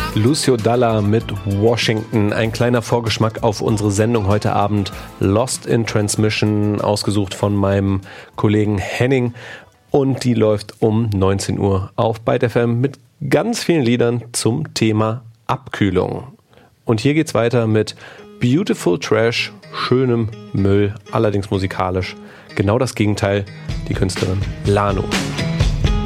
Lucio Dalla mit Washington. Ein kleiner Vorgeschmack auf unsere Sendung heute Abend. Lost in Transmission, ausgesucht von meinem Kollegen Henning. Und die läuft um 19 Uhr auf Byte FM mit ganz vielen Liedern zum Thema Abkühlung. Und hier geht's weiter mit Beautiful Trash, schönem Müll, allerdings musikalisch. Genau das Gegenteil, die Künstlerin Lano.